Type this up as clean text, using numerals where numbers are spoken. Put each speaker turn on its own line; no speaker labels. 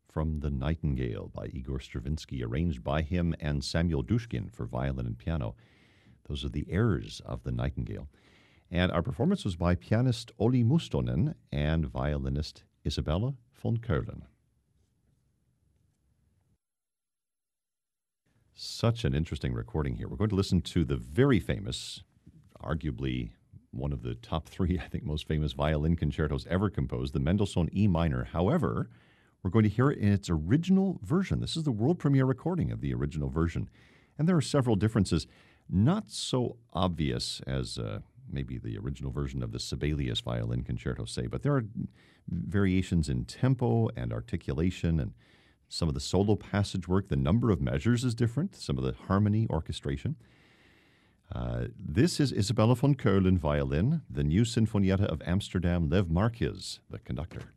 from The Nightingale by Igor Stravinsky, arranged by him and Samuel Dushkin for violin and piano. Those are the airs of The Nightingale. And our performance was by pianist Olli Mustonen and violinist Isabella von Keulen. Such an interesting recording here. We're going to listen to the very famous, arguably one of the top three, I think, most famous violin concertos ever composed, the Mendelssohn E minor. However, we're going to hear it in its original version. This is the world premiere recording of the original version. And there are several differences, not so obvious as maybe the original version of the Sibelius violin concerto, say, but there are variations in tempo and articulation and some of the solo passage work. The number of measures is different, some of the harmony, orchestration. This is Isabella von Keulen violin, the new Sinfonietta of Amsterdam, Lev Marquez, the conductor.